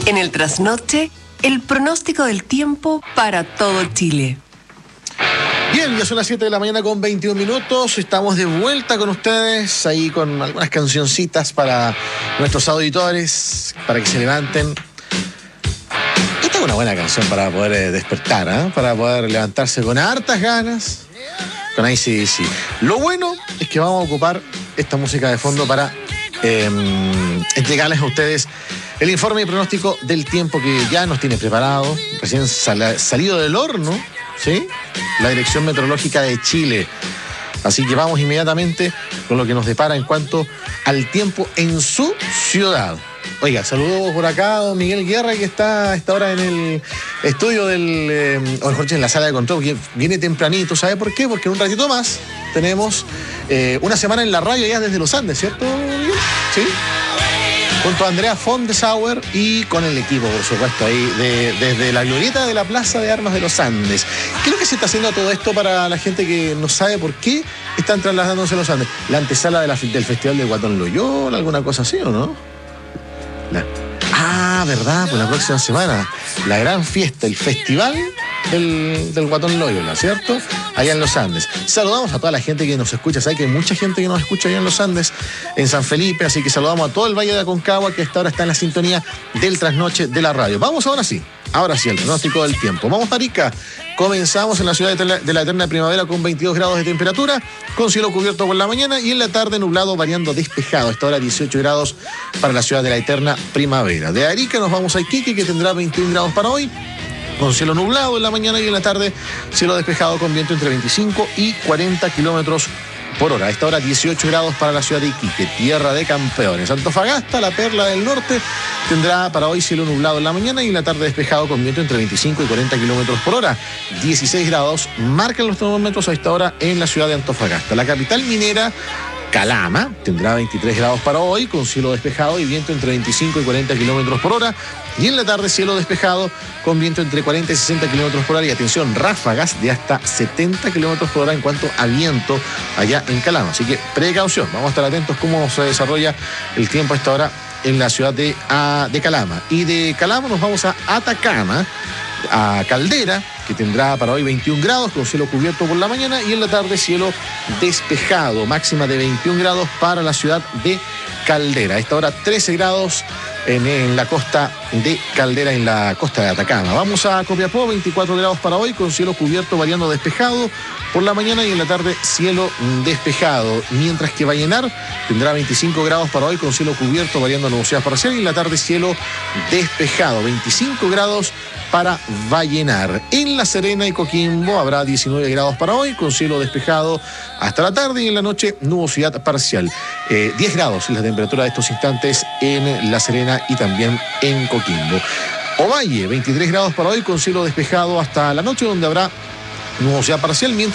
En el trasnoche, el pronóstico del tiempo para todo Chile. Bien, ya son las 7 de la mañana con 21 minutos. Estamos de vuelta con ustedes, ahí con algunas cancioncitas para nuestros auditores, para que se levanten. Esta es una buena canción para poder despertar, ¿eh? Para poder levantarse con hartas ganas, con AC/DC. Lo bueno es que vamos a ocupar esta música de fondo para entregarles a ustedes el informe y pronóstico del tiempo que ya nos tiene preparado, recién salido del horno, ¿sí? La Dirección Meteorológica de Chile. Así que vamos inmediatamente con lo que nos depara en cuanto al tiempo en su ciudad. Oiga, saludos por acá a don Miguel Guerra, que está a esta hora en el estudio del, o mejor dicho, en la sala de control, que viene tempranito. ¿Sabe por qué? Porque en un ratito más tenemos una semana en la radio ya desde los Andes, ¿cierto, Miguel? Sí. Junto a Andrea Fondesauer y con el equipo, por supuesto, ahí desde la glorieta de la Plaza de Armas de los Andes. ¿Qué es lo que se está haciendo todo esto para la gente que no sabe por qué están trasladándose a los Andes? ¿La antesala del Festival de Guatón Loyola, alguna cosa así o no? ¿Verdad? Pues la próxima semana, la gran fiesta, el festival del Guatón Loyola, ¿cierto? Allá en los Andes. Saludamos a toda la gente que nos escucha. Sabe que hay mucha gente que nos escucha allá en los Andes, en San Felipe, así que saludamos a todo el Valle de Aconcagua, que hasta ahora está en la sintonía del trasnoche de la radio. Vamos ahora sí el pronóstico del tiempo. Vamos a Arica. Comenzamos en la ciudad de la eterna primavera con 22 grados de temperatura, con cielo cubierto por la mañana y en la tarde nublado variando despejado. Hasta ahora 18 grados para la ciudad de la eterna primavera. De Arica nos vamos a Iquique, que tendrá 21 grados para hoy, con cielo nublado en la mañana y en la tarde cielo despejado con viento entre 25 y 40 kilómetros por hora. A esta hora 18 grados para la ciudad de Iquique, tierra de campeones. Antofagasta, la perla del norte, tendrá para hoy cielo nublado en la mañana y en la tarde despejado con viento entre 25 y 40 kilómetros por hora. 16 grados marcan los termómetros a esta hora en la ciudad de Antofagasta. La capital minera, Calama, tendrá 23 grados para hoy, con cielo despejado y viento entre 25 y 40 kilómetros por hora. Y en la tarde cielo despejado con viento entre 40 y 60 kilómetros por hora. Y atención, ráfagas de hasta 70 kilómetros por hora en cuanto a viento allá en Calama. Así que precaución, vamos a estar atentos cómo se desarrolla el tiempo a esta hora en la ciudad de Calama. Y de Calama nos vamos a Atacama, a Caldera, que tendrá para hoy 21 grados con cielo cubierto por la mañana y en la tarde cielo despejado, máxima de 21 grados para la ciudad de Caldera. A esta hora 13 grados en la costa de Caldera, en la costa de Atacama. Vamos a Copiapó, 24 grados para hoy con cielo cubierto variando despejado por la mañana y en la tarde cielo despejado. Mientras que Vallenar tendrá 25 grados para hoy con cielo cubierto variando nubosidad parcial y en la tarde cielo despejado. 25 grados para Vallenar. En La Serena y Coquimbo habrá 19 grados para hoy con cielo despejado hasta la tarde y en la noche nubosidad parcial. 10 grados es la temperatura de estos instantes en La Serena y también en Coquimbo. Ovalle, 23 grados para hoy con cielo despejado hasta la noche, donde habrá nubosidad parcial, mientras